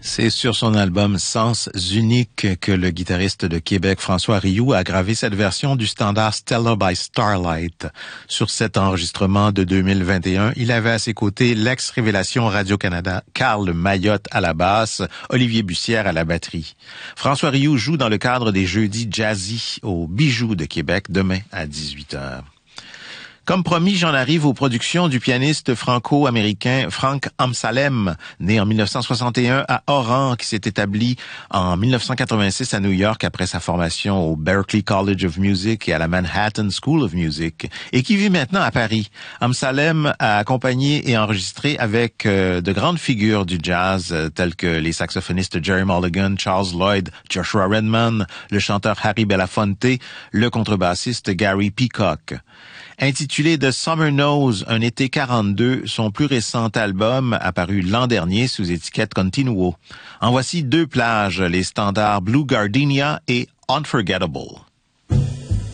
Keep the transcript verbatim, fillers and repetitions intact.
C'est sur son album Sens unique que le guitariste de Québec François Rioux a gravé cette version du standard Stella by Starlight. Sur cet enregistrement de deux mille vingt et un, il avait à ses côtés l'ex-révélation Radio-Canada Carl Mayotte à la basse, Olivier Bussière à la batterie. François Rioux joue dans le cadre des Jeudis Jazzy au Bijou de Québec demain à dix-huit heures. Comme promis, j'en arrive aux productions du pianiste franco-américain Frank Amsalem, né en mille neuf cent soixante et un à Oran, qui s'est établi en mille neuf cent quatre-vingt-six à New York après sa formation au Berklee College of Music et à la Manhattan School of Music, et qui vit maintenant à Paris. Amsalem a accompagné et enregistré avec euh, de grandes figures du jazz, euh, tels que les saxophonistes Jerry Mulligan, Charles Lloyd, Joshua Redman, le chanteur Harry Belafonte, le contrebassiste Gary Peacock. Intitulé The Summer Knows, un été quarante-deux, son plus récent album apparu l'an dernier sous étiquette Continuo. En voici deux plages, les standards Blue Gardenia et Unforgettable.